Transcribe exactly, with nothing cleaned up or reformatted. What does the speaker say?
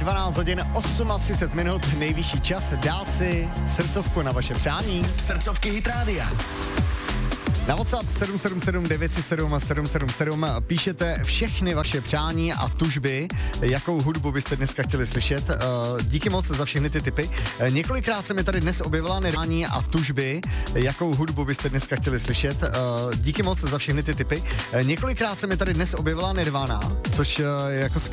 dvanáct hodin třicet osm minut, nejvyšší čas dát si srdcovku na vaše přání. Srdcovky Hit Rádia. Na WhatsApp sedm sedm sedm devět tři sedm sedm sedm sedm píšete všechny vaše přání a tužby, jakou hudbu byste dneska chtěli slyšet. Díky moc za všechny ty tipy. Několikrát se mi tady dnes objevila nedání a tužby, jakou hudbu byste dneska chtěli slyšet. Díky moc za všechny ty tipy. Několikrát se mi tady dnes objevila Nirvana, což je jako